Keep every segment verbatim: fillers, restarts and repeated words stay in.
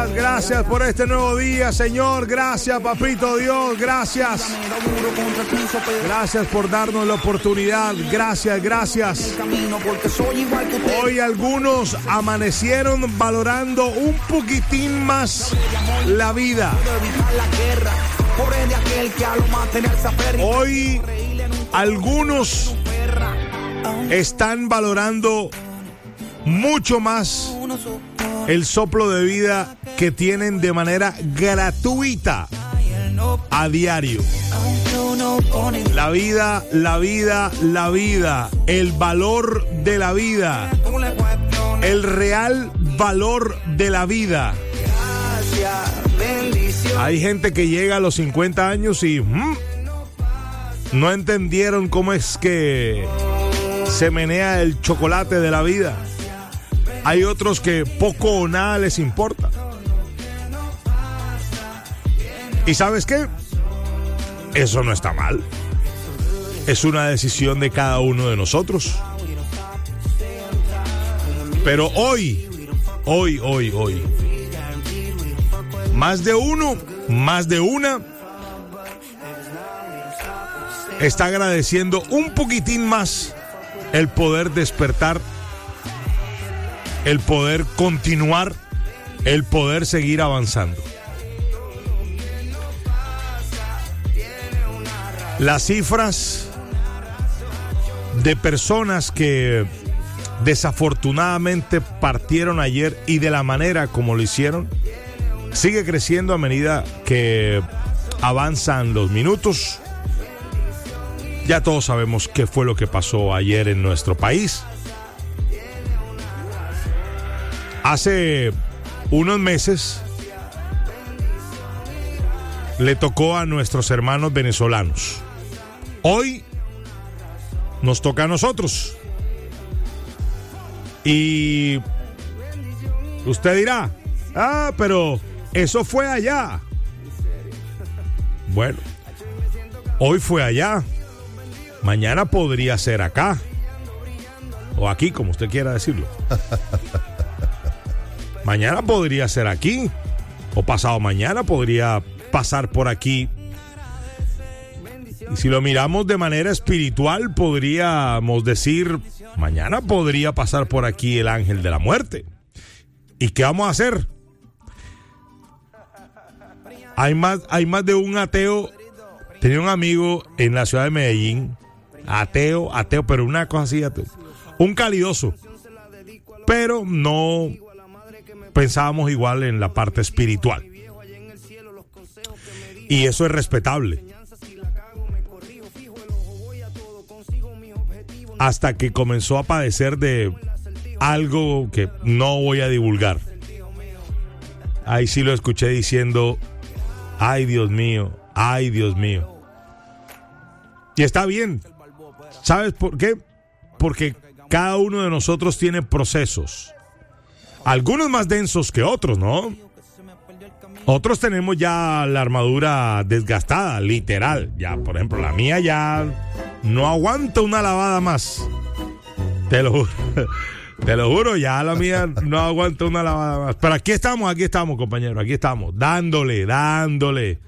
gracias, gracias por este nuevo día, Señor. Gracias, Papito Dios, gracias. Gracias por darnos la oportunidad. Gracias, gracias. Hoy algunos amanecieron valorando un poquitín más la vida. Hoy algunos están valorando mucho más el soplo de vida que tienen de manera gratuita a diario. La vida, la vida, la vida, el valor de la vida, el real valor de la vida. Hay gente que llega a los cincuenta años y mmm, no entendieron cómo es que se menea el chocolate de la vida. Hay otros que poco o nada les importa. ¿Y sabes qué? Eso no está mal. Es una decisión de cada uno de nosotros. Pero hoy, hoy, hoy, hoy, más de uno, más de una, está agradeciendo un poquitín más el poder despertar, el poder continuar, el poder seguir avanzando. Las cifras de personas que desafortunadamente partieron ayer y de la manera como lo hicieron sigue creciendo a medida que avanzan los minutos. Ya todos sabemos qué fue lo que pasó ayer en nuestro país. Hace unos meses le tocó a nuestros hermanos venezolanos. Hoy nos toca a nosotros. Y usted dirá, ah, pero eso fue allá. Bueno, hoy fue allá. Mañana podría ser acá. O aquí, como usted quiera decirlo. Mañana podría ser aquí. O pasado mañana podría pasar por aquí. Y si lo miramos de manera espiritual, podríamos decir, mañana podría pasar por aquí el ángel de la muerte. ¿Y qué vamos a hacer? Hay más, hay más de un ateo. Tenía un amigo en la ciudad de Medellín, ateo, ateo, pero una cosa así, ateo. Un calidoso. Pero no pensábamos igual en la parte espiritual. Y eso es respetable. Hasta que comenzó a padecer de algo que no voy a divulgar. Ahí sí lo escuché diciendo, ay Dios mío, ay Dios mío. Y está bien. ¿Sabes por qué? Porque cada uno de nosotros tiene procesos. Algunos más densos que otros, ¿no? Otros tenemos ya la armadura desgastada, literal. Ya, por ejemplo, la mía ya no aguanta una lavada más. Te lo juro. Te lo juro, ya la mía no aguanta una lavada más. Pero aquí estamos, aquí estamos, compañeros. Aquí estamos, dándole, dándole.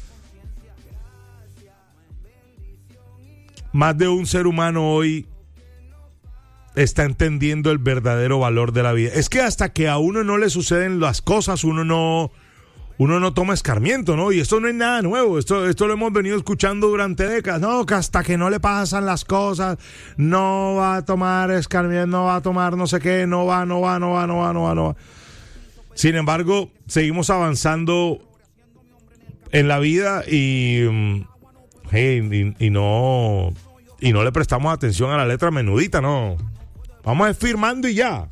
Más de un ser humano hoy está entendiendo el verdadero valor de la vida. Es que hasta que a uno no le suceden las cosas, uno no... Uno no toma escarmiento, ¿no? Y esto no es nada nuevo. Esto, esto lo hemos venido escuchando durante décadas. No, que hasta que no le pasan las cosas, no va a tomar escarmiento, no va a tomar no sé qué, no va, no va, no va, no va, no va, no va. Sin embargo, seguimos avanzando en la vida y, hey, y, y no y no le prestamos atención a la letra menudita, no. Vamos a ir firmando y ya.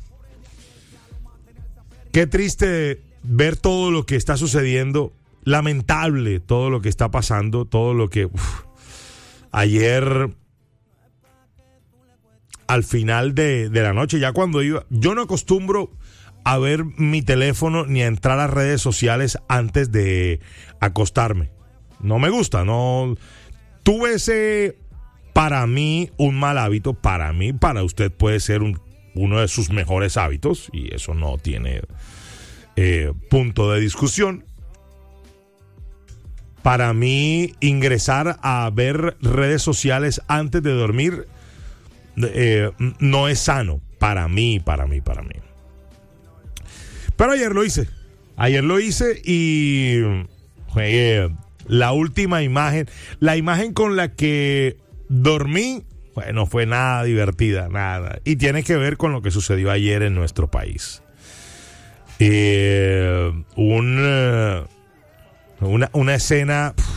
Qué triste ver todo lo que está sucediendo, lamentable todo lo que está pasando, todo lo que uf, ayer al final de, de la noche, ya cuando iba, yo no acostumbro a ver mi teléfono ni a entrar a redes sociales antes de acostarme. No me gusta, no. Tuve ese, para mí, un mal hábito. Para mí, para usted puede ser un, uno de sus mejores hábitos. Y eso no tiene eh, punto de discusión. Para mí, ingresar a ver redes sociales antes de dormir eh, no es sano. Para mí, para mí, para mí. Pero ayer lo hice. Ayer lo hice y eh, la última imagen, la imagen con la que dormí, bueno, fue nada divertida, nada. Y tiene que ver con lo que sucedió ayer en nuestro país. Eh, un, uh, una, una escena, pff,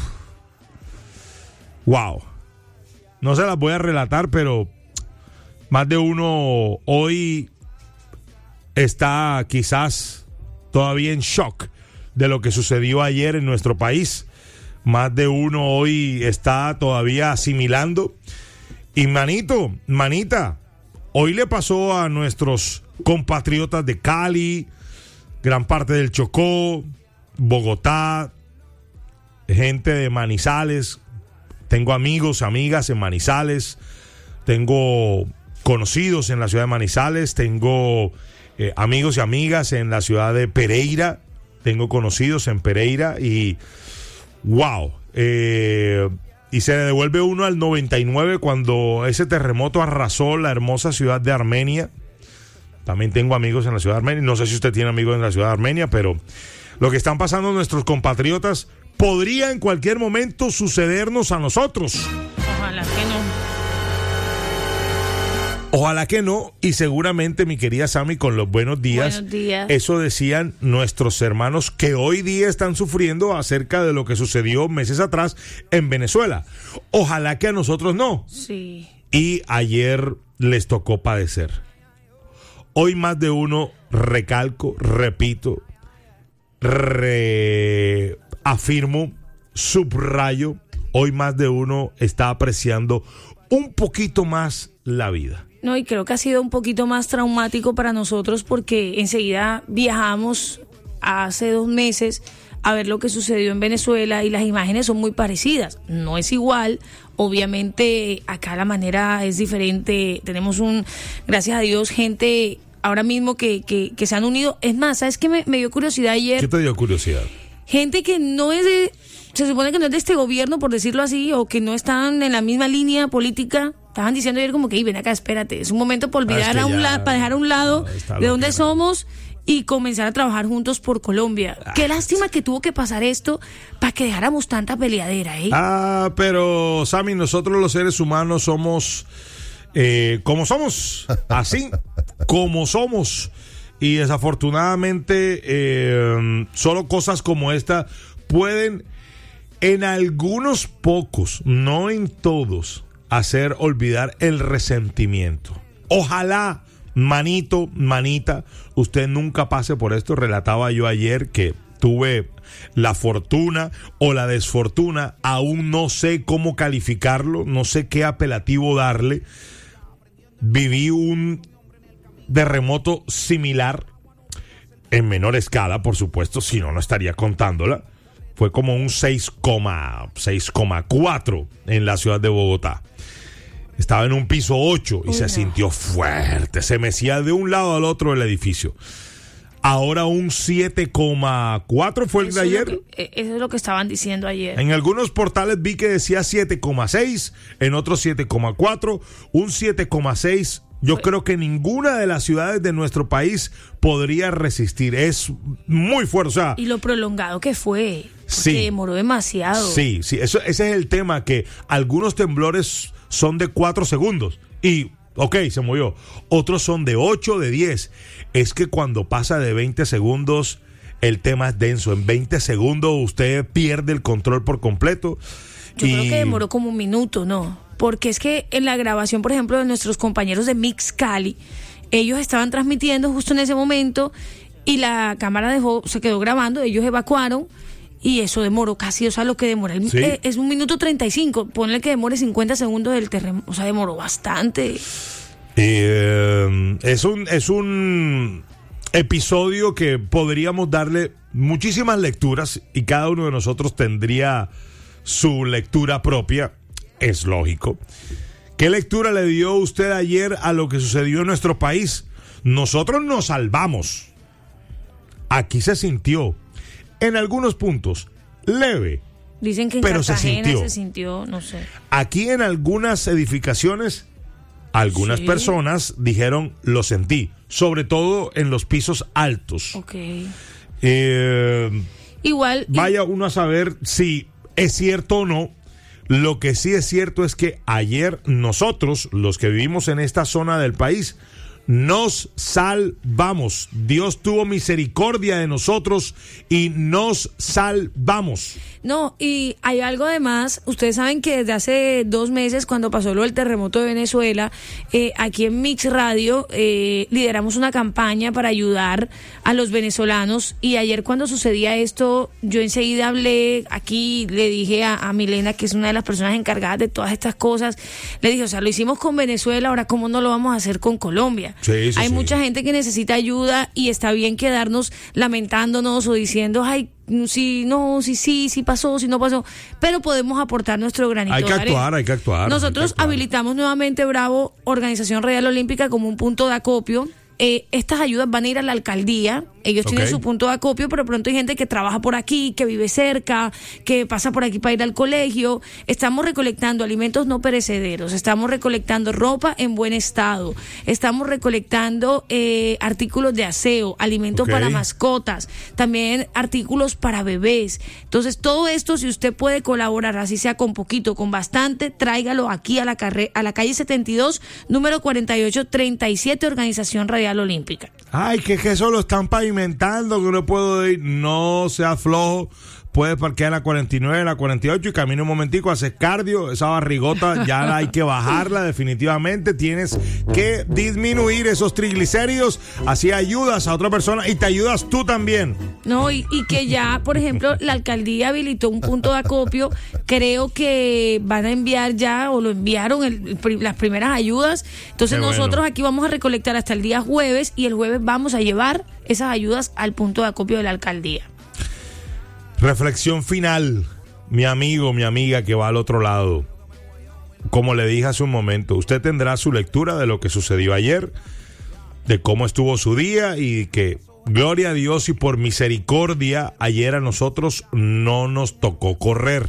wow. No se las voy a relatar, pero más de uno hoy está quizás todavía en shock de lo que sucedió ayer en nuestro país. Más de uno hoy está todavía asimilando. Y manito, manita, hoy le pasó a nuestros compatriotas de Cali, gran parte del Chocó, Bogotá, gente de Manizales. Tengo amigos, amigas en Manizales. Tengo conocidos en la ciudad de Manizales. Tengo eh, amigos y amigas en la ciudad de Pereira. Tengo conocidos en Pereira y wow. Eh, y se le devuelve uno al noventa y nueve cuando ese terremoto arrasó la hermosa ciudad de Armenia. También tengo amigos en la ciudad de Armenia. No sé si usted tiene amigos en la ciudad de Armenia, pero lo que están pasando nuestros compatriotas podría en cualquier momento sucedernos a nosotros. Ojalá que no. Ojalá que no, y seguramente, mi querida Sammy, con los buenos días, buenos días, eso decían nuestros hermanos que hoy día están sufriendo acerca de lo que sucedió meses atrás en Venezuela. Ojalá que a nosotros no. Sí. Y ayer les tocó padecer. Hoy más de uno, recalco, repito, reafirmo, subrayo, hoy más de uno está apreciando un poquito más la vida. No, y creo que ha sido un poquito más traumático para nosotros porque enseguida viajamos hace dos meses a ver lo que sucedió en Venezuela y las imágenes son muy parecidas. No es igual, obviamente acá la manera es diferente. Tenemos un, gracias a Dios, gente ahora mismo que, que, que se han unido. Es más, ¿sabes qué me, me dio curiosidad ayer? ¿Qué te dio curiosidad? Gente que no es de, se supone que no es de este gobierno, por decirlo así, o que no están en la misma línea política. Estaban diciendo ayer como que, ven acá, espérate, es un momento para olvidar, ah, es a un ya, lado, para dejar a un lado no, de dónde loca, somos y comenzar a trabajar juntos por Colombia. Ah, Qué lástima que tuvo que pasar esto para que dejáramos tanta peleadera, ¿eh? Ah, pero, Sammy, nosotros los seres humanos somos eh, como somos, así como somos. Y desafortunadamente, eh, solo cosas como esta pueden, en algunos pocos, no en todos, hacer olvidar el resentimiento. Ojalá, manito, manita, usted nunca pase por esto. Relataba yo ayer que tuve la fortuna o la desfortuna, aún no sé cómo calificarlo, no sé qué apelativo darle. Viví un terremoto similar, en menor escala, por supuesto, si no, no estaría contándola. Fue como un seis coma cuatro en la ciudad de Bogotá. Estaba en un piso ocho y Uy, se no. sintió fuerte. Se mecía de un lado al otro del edificio. Ahora un siete coma cuatro fue el eso de ayer. Es que, eso es lo que estaban diciendo ayer. En algunos portales vi que decía siete coma seis, en otros siete coma cuatro, un siete coma seis. Yo fue. creo que ninguna de las ciudades de nuestro país podría resistir. Es muy fuerte. O sea, y lo prolongado que fue. Sí. Que demoró demasiado. Sí, sí. Eso, ese es el tema, que algunos temblores son de cuatro segundos y, ok, se movió. Otros son de ocho, de diez. Es que cuando pasa de veinte segundos, el tema es denso. En veinte segundos usted pierde el control por completo. Yo y... creo que demoró como un minuto, ¿no? Porque es que en la grabación, por ejemplo, de nuestros compañeros de Mix Cali, ellos estaban transmitiendo justo en ese momento y la cámara dejó, se quedó grabando, ellos evacuaron. Y eso demoró casi, o sea, lo que demora el, ¿Sí? eh, es un minuto treinta y cinco. Ponle que demore cincuenta segundos del terremoto. O sea, demoró bastante. Eh, es un es un episodio que podríamos darle muchísimas lecturas y cada uno de nosotros tendría su lectura propia. Es lógico. ¿Qué lectura le dio usted ayer a lo que sucedió en nuestro país? Nosotros nos salvamos. aquí se sintió en algunos puntos leve. Dicen que en pero Cartagena se sintió. se sintió, no sé. Aquí en algunas edificaciones, algunas Sí. personas dijeron lo sentí, sobre todo en los pisos altos. Ok. Eh, Igual. vaya uno a saber si es cierto o no. Lo que sí es cierto es que ayer nosotros, los que vivimos en esta zona del país, nos salvamos. Dios tuvo misericordia de nosotros y nos salvamos. No, y hay algo además, ustedes saben que desde hace dos meses, cuando pasó lo del terremoto de Venezuela, eh, aquí en Mix Radio eh, lideramos una campaña para ayudar a los venezolanos, y ayer cuando sucedía esto, yo enseguida hablé aquí, le dije a, a Milena, que es una de las personas encargadas de todas estas cosas, le dije, o sea, lo hicimos con Venezuela, ahora cómo no lo vamos a hacer con Colombia. Sí, sí, hay sí. mucha gente que necesita ayuda y está bien quedarnos lamentándonos o diciendo, ay, si no, si sí, si pasó, si no pasó, pero podemos aportar nuestro granito Hay que de arena. actuar, hay que actuar. Nosotros hay que actuar. habilitamos nuevamente, Bravo, Organización Radial Olímpica, como un punto de acopio. Eh, estas ayudas van a ir a la alcaldía. Ellos Ok. tienen su punto de acopio, pero pronto hay gente que trabaja por aquí, que vive cerca, que pasa por aquí para ir al colegio. Estamos recolectando alimentos no perecederos, estamos recolectando ropa en buen estado, estamos recolectando eh, artículos de aseo, alimentos Ok. para mascotas, también artículos para bebés. Entonces, todo esto, si usted puede colaborar, así sea con poquito, con bastante, tráigalo aquí a la, carre- a la calle setenta y dos, número cuarenta y ocho treinta y siete, Organización Radial Olímpica. Ay, que, que eso lo están pavimentando, que no puedo ir. No sea flojo. Puedes parquear en la cuarenta y nueve, en la cuarenta y ocho y camina un momentico, haces cardio. Esa barrigota ya la hay que bajarla definitivamente. Tienes que disminuir esos triglicéridos. Así ayudas a otra persona y te ayudas tú también. No, y, y que ya, por ejemplo, la alcaldía habilitó un punto de acopio. Creo que van a enviar ya, o lo enviaron, el, el pri- las primeras ayudas. Entonces, Qué bueno. nosotros aquí vamos a recolectar hasta el día jueves, y el jueves vamos a llevar esas ayudas al punto de acopio de la alcaldía. Reflexión final, mi amigo, mi amiga que va al otro lado. Como le dije hace un momento, usted tendrá su lectura de lo que sucedió ayer, de cómo estuvo su día, y que gloria a Dios y por misericordia ayer a nosotros no nos tocó correr.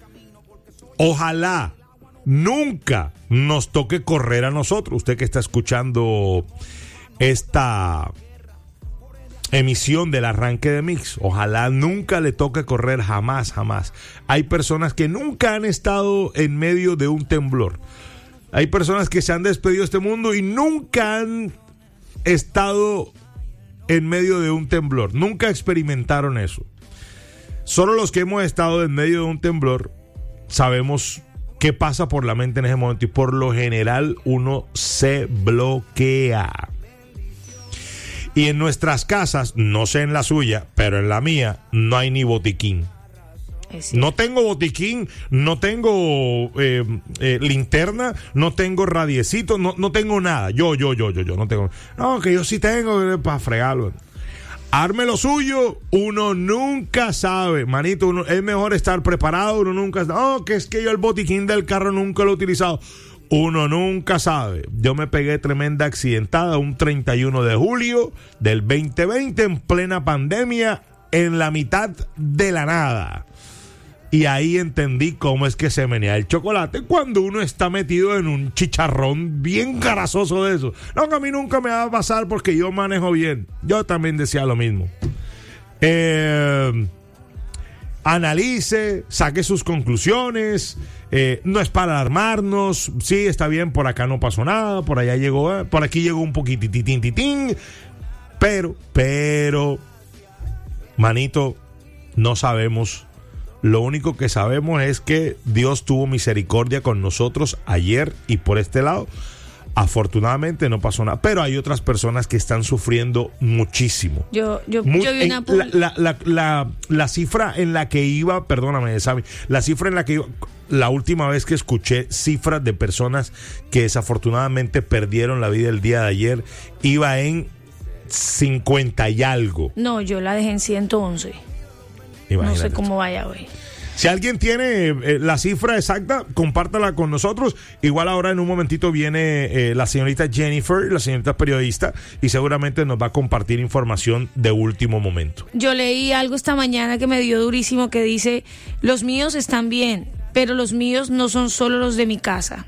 Ojalá nunca nos toque correr a nosotros. Usted que está escuchando esta emisión del arranque de Mix, ojalá nunca le toque correr, jamás, jamás. Hay personas que nunca han estado en medio de un temblor. Hay personas que se han despedido de este mundo y nunca han estado en medio de un temblor. Nunca experimentaron eso. Solo los que hemos estado en medio de un temblor sabemos qué pasa por la mente en ese momento, y por lo general uno se bloquea. Y en nuestras casas, no sé en la suya, pero en la mía, no hay ni botiquín. Es cierto. No tengo botiquín, no tengo eh, eh, linterna, no tengo radiecito, no, no tengo nada. Yo, yo, yo, yo, yo, no tengo. No, que yo sí tengo para fregarlo. Arme lo suyo, uno nunca sabe, manito, uno, es mejor estar preparado, uno nunca sabe. Oh, que es que yo el botiquín del carro nunca lo he utilizado. Uno nunca sabe. Yo me pegué tremenda accidentada un treinta y uno de julio del veinte veinte en plena pandemia, en la mitad de la nada. Y ahí entendí cómo es que se menea el chocolate cuando uno está metido en un chicharrón bien grasoso de eso. No, que a mí nunca me va a pasar porque yo manejo bien. Yo también decía lo mismo. Eh... Analice, saque sus conclusiones, eh, no es para alarmarnos, sí, está bien, por acá no pasó nada, por allá llegó, eh, por aquí llegó un poquititín, titín, pero, pero, manito, no sabemos, lo único que sabemos es que Dios tuvo misericordia con nosotros ayer, y por este lado, afortunadamente no pasó nada, pero hay otras personas que están sufriendo muchísimo. Yo, yo, Muy, yo vi una... en, la, la, la, la, la cifra en la que iba, perdóname, Sammy, la cifra en la que iba, la última vez que escuché cifras de personas que desafortunadamente perdieron la vida el día de ayer, iba en cincuenta y algo. No, yo la dejé en ciento once. Imagínate. No sé cómo vaya hoy. Si alguien tiene eh, la cifra exacta, compártala con nosotros. Igual ahora en un momentito viene eh, la señorita Jennifer, la señorita periodista, y seguramente nos va a compartir información de último momento. Yo leí algo esta mañana que me dio durísimo, que dice: los míos están bien, pero los míos no son solo los de mi casa.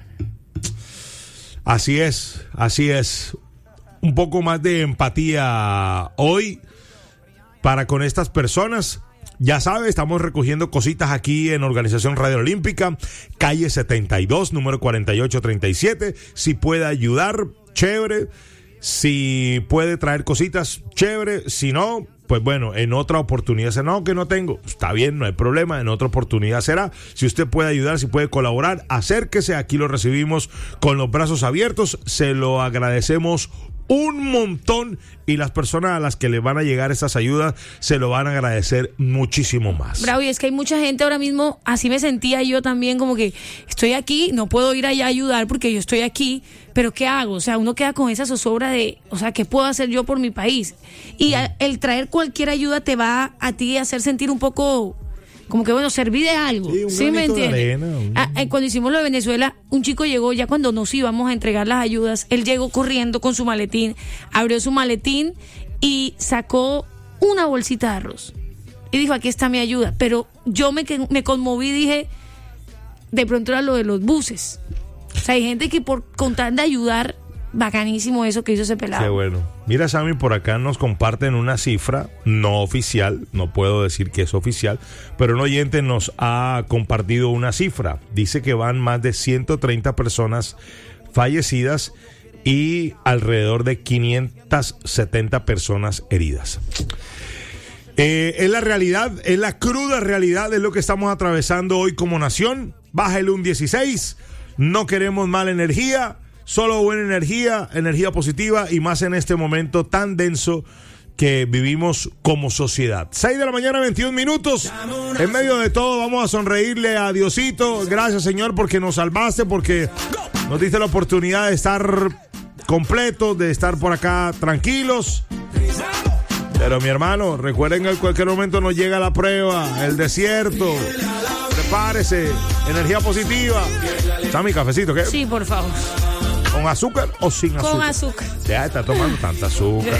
Así es, así es. Un poco más de empatía hoy para con estas personas. Ya sabe, estamos recogiendo cositas aquí en Organización Radio Olímpica, calle setenta y dos, número cuarenta y ocho treinta y siete. Si puede ayudar, chévere. Si puede traer cositas, chévere. Si no, pues bueno, en otra oportunidad será. No, que no tengo. Está bien, no hay problema. En otra oportunidad será. Si usted puede ayudar, si puede colaborar, acérquese. Aquí lo recibimos con los brazos abiertos. Se lo agradecemos un montón, y las personas a las que le van a llegar estas ayudas se lo van a agradecer muchísimo más. Bravo, y es que hay mucha gente ahora mismo, así me sentía yo también, como que estoy aquí, no puedo ir allá a ayudar porque yo estoy aquí, pero ¿qué hago? O sea, uno queda con esa zozobra de, o sea, ¿qué puedo hacer yo por mi país? Y a, el traer cualquier ayuda te va a ti a hacer sentir un poco... como que bueno, serví de algo. Sí, un ¿Sí me entiendes? arena, un... ah, eh, cuando hicimos lo de Venezuela, un chico llegó, ya cuando nos íbamos a entregar las ayudas, él llegó corriendo con su maletín, abrió su maletín y sacó una bolsita de arroz. Y dijo, aquí está mi ayuda. Pero yo me, me conmoví y dije, de pronto era lo de los buses. O sea, hay gente que por contar de ayudar, bacanísimo eso que hizo ese pelado. Qué bueno. Mira, Sammy, por acá nos comparten una cifra no oficial, no puedo decir que es oficial, pero un oyente nos ha compartido una cifra. Dice que van más de ciento treinta personas fallecidas y alrededor de quinientas setenta personas heridas. Eh, es la realidad, es la cruda realidad, es lo que estamos atravesando hoy como nación. Bájale un dieciséis, no queremos mala energía, solo buena energía, energía positiva, y más en este momento tan denso que vivimos como sociedad. seis de la mañana, veintiún minutos. En medio de todo vamos a sonreírle a Diosito. Gracias, Señor, porque nos salvaste, porque nos diste la oportunidad de estar completos, de estar por acá tranquilos. Pero mi hermano, recuerden que en cualquier momento nos llega la prueba, el desierto. Prepárese, energía positiva. ¿Está mi cafecito? ¿Qué? Sí, por favor. ¿Con azúcar o sin azúcar? Con azúcar. Ya está tomando tanta azúcar.